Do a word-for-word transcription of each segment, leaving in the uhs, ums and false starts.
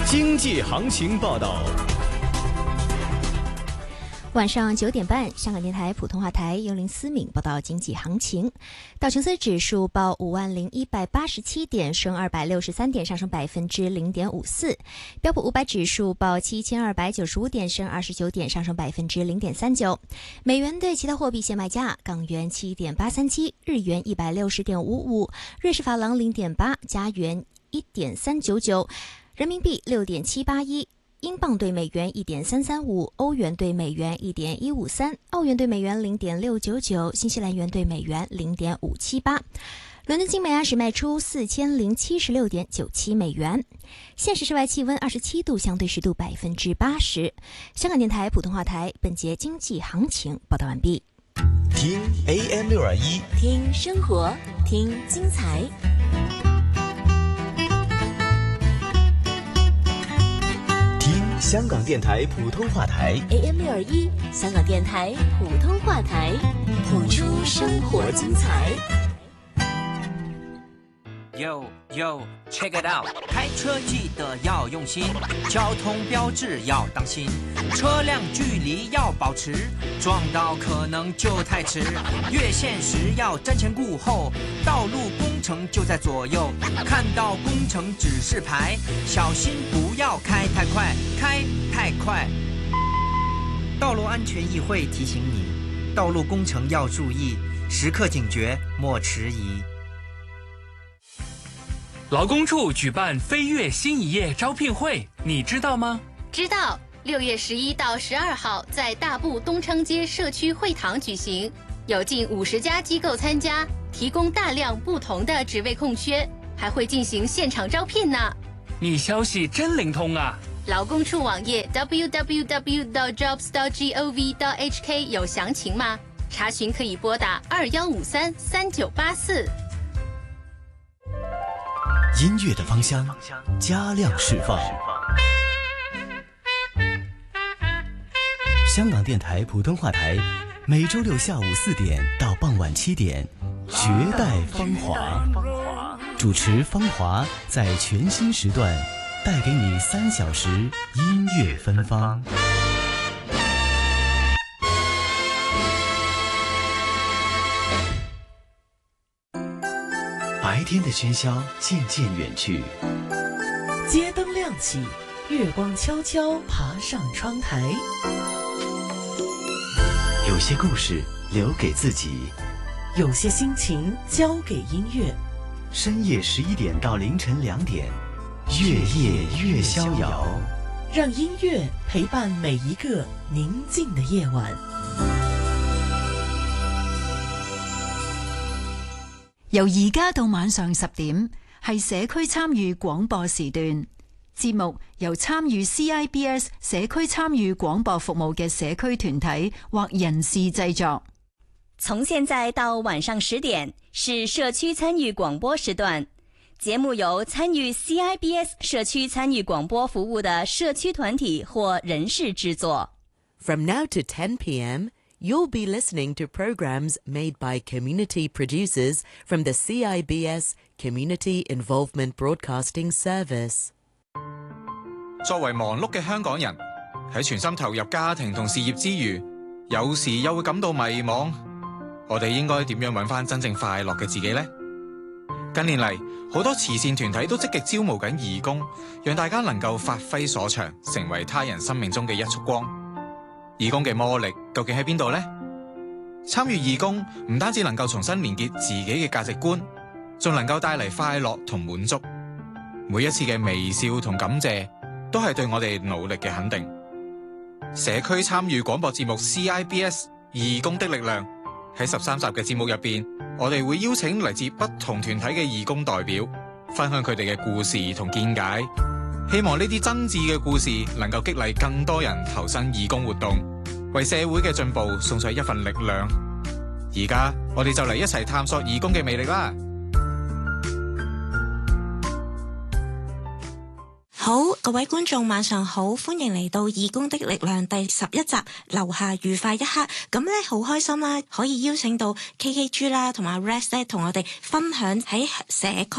经济行情报道。 晚上九点半，香港电台普通话台由林思敏报道经济行情。道琼斯指数报五万零一百八十七点，升二百六十三点，上升百分之零点五四。标普五百指数报七千二百九十五点，升二十九点，上升百分之零点三九。美元对其他货币现卖价：港元七点八三七，日元一百六十点五五，瑞士法郎零点八，加元一点三九九，人民币六点七八一。英镑对美元 一点三三五， 欧元对美元 一点一五三， 澳元对美元 零点六九九， 新西兰元对美元 零点五七八。伦敦金每盎司卖出四千零七十六点九七美元。现时室外气温二十七度，相对湿度百分之八十。香港电台普通话台本节经济行情报道完毕。 听 A M 六二一， 听生活，听精彩。 香港电台普通话台 A M 六二一，香港电台普通话台，谱出生活精彩。 Yo yo check it out， 开车记得要用心，交通标志要当心，车辆距离要保持，撞到可能就太迟。越线时要瞻前顾后，道路工程就在左右，看到工程指示牌，小心不要开太快，开太快。道路安全议会提醒你，道路工程要注意，时刻警觉，莫迟疑。 劳工处举办飞跃新一页招聘会，你知道吗？ 知道，六月十一到十二号在大埔东昌街社区会堂举行，有近五十家机构参加，提供大量不同的职位空缺，还会进行现场招聘呢。 你消息真灵通啊！ 劳工处网页 double-u double-u double-u dot jobs dot gov dot h k 有详情吗？查询可以拨打二一五三三九八四。 音乐的芳香，加量释放。香港电台普通话台，每周六下午四点到傍晚七点，学带芳华。主持芳华在全新时段，带给你三小时音乐芬芳。白天的喧嚣渐渐远去， 街灯亮起，月光悄悄爬上窗台。 有些故事留给自己， 有些心情交给音乐。 深夜十一点到凌晨两点，月夜越逍遥， 让音乐陪伴每一个宁静的夜晚。 由而家到晚上十點，係社區參與廣播時段。節目由參與 C I B S 社區參與廣播服務嘅社區團體或人士製作。 從現在到晚上十點是社區參與廣播時段，節目由參與 C I B S 社區參與廣播服務的社區團體或人士製作。 From now to ten p.m.You'll be listening to programs made by community producers from the C I B S Community Involvement Broadcasting Service. 作為忙碌嘅香港人，喺全心投入家庭同事業之餘，有時又會感到迷茫。我哋應該點樣揾返真正快樂嘅自己呢？近年嚟，好多慈善團體都積極招募緊義工，讓大家能夠發揮所長，成為他人生命中嘅一束光。義工嘅魔力究竟喺邊度呢？參與義工唔單止能夠重新連結自己嘅價值觀，仲能夠帶嚟快樂同滿足。每一次嘅微笑同感謝，都係對我哋努力嘅肯定。社區參與廣播節目 C I B S 義工的力量，喺十三集嘅節目入邊，我哋會邀請嚟自不同團體嘅義工代表，分享佢哋嘅故事同見解。希望呢啲真摯嘅故事能夠激勵更多人投身義工活動，為社會嘅進步送上一份力量。而家我哋就嚟一齊探索義工嘅魅力啦！ 好，各位觀眾晚上好，歡迎嚟到義工的力量第十一集，留下愉快一刻。咁咧好開心啦，可以邀請到 K K G 啦同埋 Rex 咧同我哋分享喺社區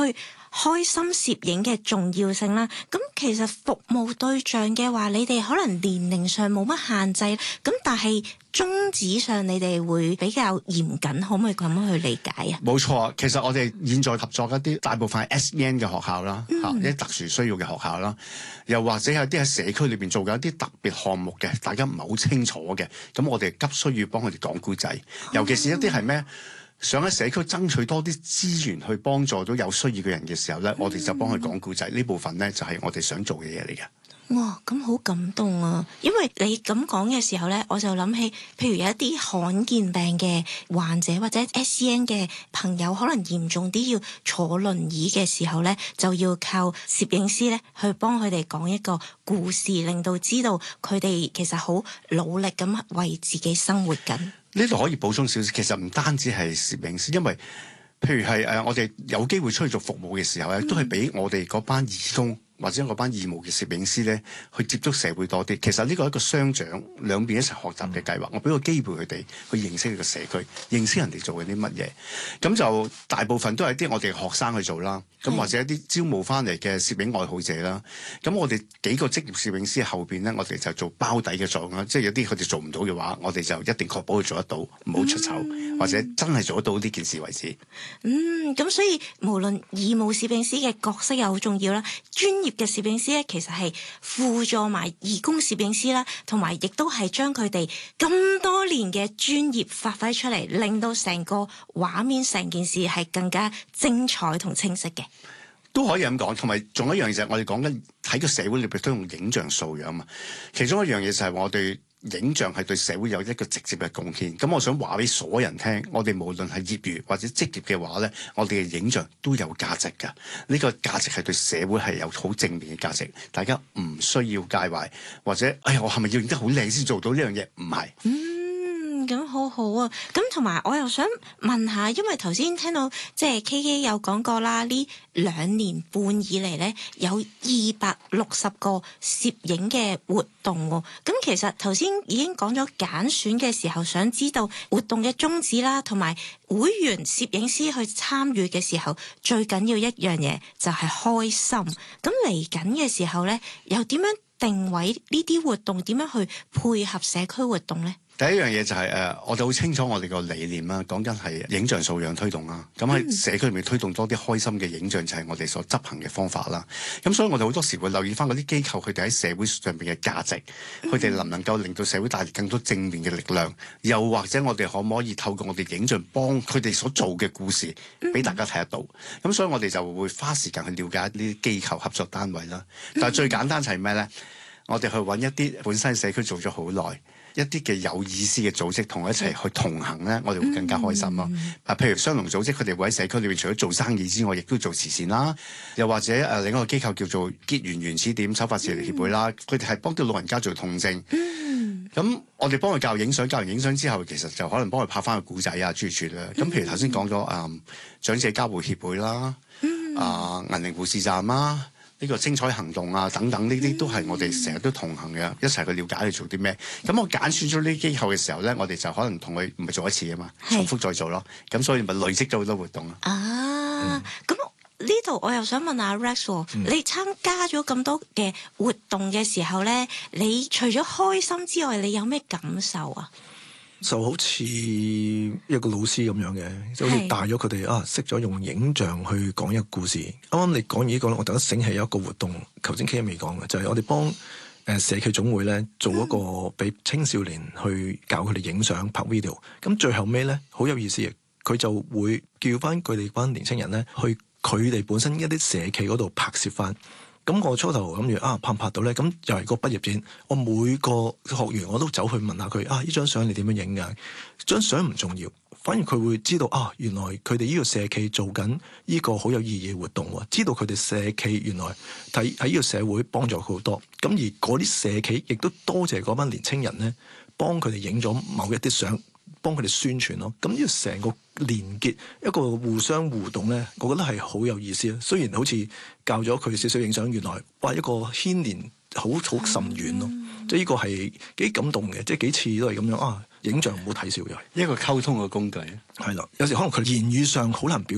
開心攝影嘅重要性啦。咁其實服務對象嘅話，你哋可能年齡上冇乜限制，咁但係宗旨上你哋會比較嚴謹，可唔可以咁樣去理解啊？ 冇錯，其實我哋現在合作一啲大部分係 S E N 嘅學校啦，嚇、嗯、一啲特殊需要嘅學校啦，又或者有啲喺社區裏邊做緊一啲特別項目嘅，大家唔係好清楚嘅，咁我哋急需要幫佢哋講故仔，尤其是一啲係咩？想喺社區爭取多啲資源去幫助到有需要嘅人嘅時候咧，嗯、我哋就幫佢講故仔呢部分咧，就係我哋想做嘅嘢嚟嘅。 哇，咁好感動啊！因為你咁講嘅時候咧，我就諗起，譬如有一啲罕見病嘅患者或者 S E N 嘅朋友，可能嚴重啲要坐輪椅嘅時候咧，就要靠攝影師咧去幫佢哋講一個故事，令到知道佢哋其實好努力咁為自己生活緊。 呢度可以補充少少，其實唔單止係攝影師，因為譬如係誒我哋有機會出去做服務嘅時候咧，都係俾我哋嗰班義工或者嗰班義務嘅攝影師咧去接觸社會多啲。其實呢個係一個雙掌兩邊一齊學習嘅計劃。我俾個機會佢哋去認識呢個社區，認識人哋做緊啲乜嘢。咁就大部分都係啲我哋學生去做啦。咁或者一啲招募翻嚟嘅攝影愛好者啦。咁我哋幾個職業攝影師後邊咧，我哋就做包底嘅作用啦。即係有啲佢哋做唔到嘅話，我哋就一定確保佢做得到，唔好出醜，嗯、或者真係做得到呢件事為止。 嗯，咁所以無論義務攝影師嘅角色又好重要啦，專業嘅攝影師咧，其實係輔助埋義工攝影師啦，同埋亦都係將佢哋咁多年嘅專業發揮出嚟，令到成個畫面、成件事係更加精彩同清晰嘅。 都可以咁講，同埋仲有一樣嘢就係我哋講緊喺個社會裏邊都用影像素養嘛。其中一樣嘢就係我哋影像係對社會有一個直接嘅貢獻。咁我想話俾所有人聽，我哋無論係業餘或者職業嘅話咧，我哋嘅影像都有價值㗎。呢個價值係對社會係有好正面嘅價值。大家唔需要介懷，或者哎呀我係咪要影得好靚先做到呢樣嘢？唔係。 嗯，咁好好啊。咁同埋我又想問下，因為頭先聽到即係 K K 有講過啦，呢兩年半以嚟咧有二百六十個攝影嘅活動喎。咁其實頭先已經講咗揀選嘅時候，想知道活動嘅宗旨啦，同埋會員攝影師去參與嘅時候，最緊要一樣嘢就係開心。咁嚟緊嘅時候咧，又點樣定位呢啲活動？點樣去配合社區活動咧？ 第一樣嘢就係、是、誒、呃，我哋好清楚我哋個理念啦，講緊係影像素養推動啦。咁喺社區裏面推動多啲開心嘅影像，就係我哋所執行嘅方法啦。咁所以我哋好多時會留意翻嗰啲機構，佢哋喺社會上邊嘅價值，佢哋能唔能夠令到社會帶嚟更多正面嘅力量？又或者我哋可唔可以透過我哋影像幫佢哋所做嘅故事，俾大家睇得到？咁所以我哋就會花時間去了解呢啲機構合作單位啦。但係最簡單就係咩咧？我哋去揾一啲本身社區做咗好耐，一啲嘅有意思嘅組織同我一齊去同行咧，我哋會更加開心咯。啊、嗯，譬如雙龍組織，佢哋會喺社區裏面除咗做生意之外，亦都做慈善啦。又或者誒、呃，另一個機構叫做結緣原始點手法治療協會啦，佢哋係幫啲老人家做痛症。咁、嗯、我哋幫佢教影相，教完影相之後，其實就可能幫佢拍翻個古仔啊，諸如此類啦。咁譬如頭先講咗誒長者交匯協會啦，啊銀齡護士站啦。呢個精彩行動啊，等等呢啲都係我哋成日都同行嘅，一齊去了解佢做啲咩。咁我揀選咗呢啲機構嘅時候咧，我哋就可能同佢唔係做一次啊嘛，重複再做咯。咁所以咪累積咗好多活動咯。 啊，咁呢度我又想問下 Rex，嗯、你參加咗咁多嘅活動嘅時候咧，你除咗開心之外，你有咩感受啊？ 就好似一個老師咁樣嘅，就好似帶咗佢哋啊，識咗用影像去講一個故事。啱啱你講完呢個咧，我突然醒起有一個活動，頭先 K 未講嘅，就係、是、我哋幫誒社企總會咧做一個俾青少年去教佢哋影相拍 video。咁最後尾咧好有意思嘅，佢就會叫翻佢哋班年青人咧去佢哋本身一啲社企嗰度拍攝翻。咁我初頭諗住啊，拍唔拍到咧？咁又係個畢業展，我每個學員我都走去問下佢啊，呢張相你點樣影㗎？張相唔重要，反而佢會知道啊，原來佢哋呢個社企做緊呢個好有意義嘅活動喎，知道佢哋社企原來喺喺呢個社會幫助佢好多。咁而嗰啲社企亦都多謝嗰班年青人咧，幫佢哋影咗某一啲相，幫佢哋宣傳咯。咁呢個成個連結一個互相互動咧，我覺得係好有意思啊！雖然好似教咗佢少少影相，原來哇一個牽連好好甚遠咯。嗯、即係呢個係幾感動嘅，即係幾次都係咁樣啊！影像唔好睇少又係一個溝通嘅工具。 係啦，有時可能佢言語上好難表達，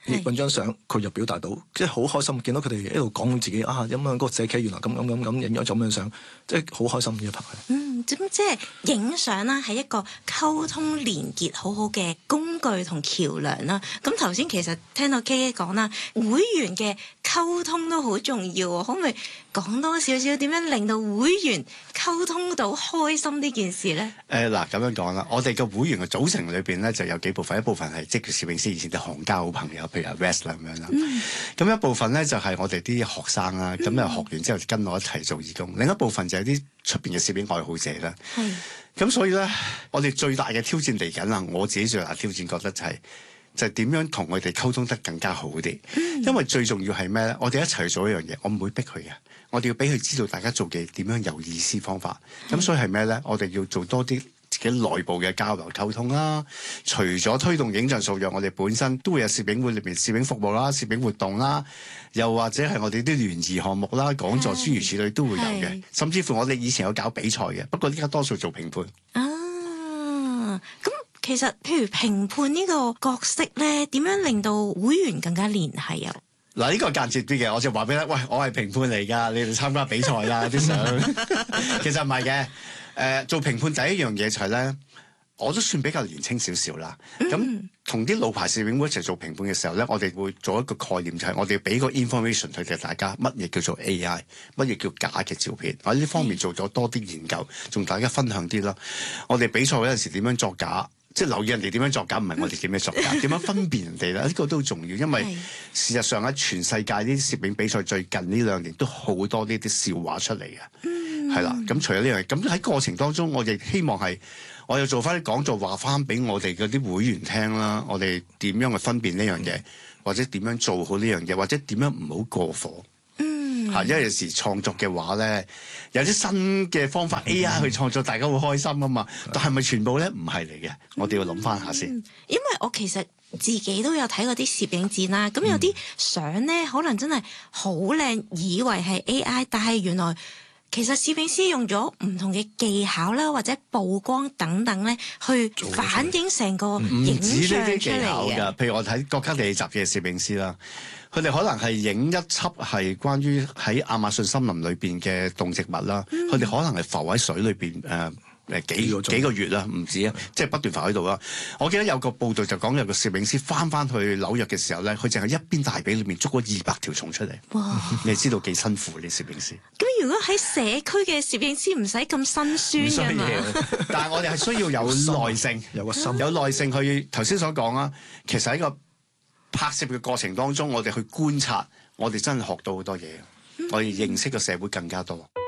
揾張相，佢就表達到，即係好開心，見到佢哋喺度講自己啊，咁樣嗰個社企原來咁咁咁咁影咗咁樣相，即係好開心呢一排。 嗯，咁即係影相啦，係一個溝通連結好好嘅工具同橋梁啦。咁頭先其實聽到 K K 講啦，會員嘅溝通都好重要喎，可唔可以講多少少點樣令到會員溝通到開心呢件事咧？ 誒嗱咁樣講啦，我哋嘅會員嘅組成裏邊咧就有幾部分，一部分係職業攝影師以前啲行家好朋友，譬如阿 West 啦咁樣啦。咁、嗯、一部分咧就係我哋啲學生啦，咁又、嗯、學完之後跟我一齊做義工。另一部分就係啲出邊嘅攝影愛好者啦。係。咁所以咧，我哋最大嘅挑戰嚟緊啦，我自己最大挑戰覺得就係、是。就係點樣同佢哋溝通得更加好啲，嗯、因為最重要係咩咧？我哋一齊去做一樣嘢，我唔會逼佢嘅，我哋要俾佢知道大家做嘅點樣有意思方法。咁、嗯、所以係咩咧？我哋要做多啲自己內部嘅交流溝通啦。除咗推動影像素養，我哋本身都會有攝影會裏邊攝影服務啦、攝影活動啦，又或者係我哋啲聯誼項目啦、講座諸如此類都會有嘅。甚至乎我哋以前有搞比賽嘅，不過依家多數做評判。 啊，咁。其實，譬如評判呢個角色咧，點樣令到會員更加聯繫啊？ 嗱，呢個間接啲嘅，我就話俾你，喂，我係評判嚟㗎，你哋參加比賽啦啲相。其實唔係嘅，誒、呃，做評判第一樣嘢就係咧，我都算比較年輕少少啦。咁同啲老牌攝影會一齊做評判嘅時候咧，我哋會做一個概念，就係、是、我哋俾個 information 佢哋大家，乜嘢叫做 A I， 乜嘢叫假嘅照片。我呢方面做咗多啲研究，同大家分享啲啦。我哋比賽嗰陣時點樣作假？即係留意人哋點樣作假，唔係我哋點樣作假，點樣分辨人哋咧？呢、這個都好重要，因為事實上喺全世界呢啲攝影比賽最近呢兩年都好多呢啲笑話出嚟嘅，係啦、嗯。咁除咗呢樣嘢，咁喺過程當中，我亦希望係我又做翻啲講座，話翻俾我哋嗰啲會員聽啦。我哋點樣去分辨呢樣嘢，或者點樣做好呢樣嘢，或者點樣唔好過火。嚇！因為有時創作嘅話咧，有啲新嘅方法 A I 去創作，大家會開心啊嘛。但係咪全部咧？唔係嚟嘅，我哋要諗翻下先、嗯。因為我其實自己都有睇過啲攝影展啦，咁有啲相咧，可能真係好靚，以為係 A I， 但係原來其實攝影師用咗唔同嘅技巧啦，或者曝光等等咧，去反映成個影像出嚟嘅。 譬如我睇國家地理雜誌嘅攝影師啦。佢哋可能係影一輯係關於喺亞馬遜森林裏邊嘅動植物啦，佢哋、嗯、可能係浮喺水裏邊誒誒幾個幾個月啦，唔止啊，即係不斷浮喺度啦。我記得有個報道就講有個攝影師翻翻去紐約嘅時候咧，佢淨係一邊大髀裏面捉咗二百條蟲出嚟。哇！你知道幾辛苦呢攝影師？ 咁如果喺社區嘅攝影師唔使咁辛酸㗎嘛？ 但係我哋係需要有耐性，有個心，有耐性去頭先所講啊。其實喺個拍攝嘅過程當中，我哋去觀察，我哋真係學到好多嘢，我哋認識嘅社會更加多。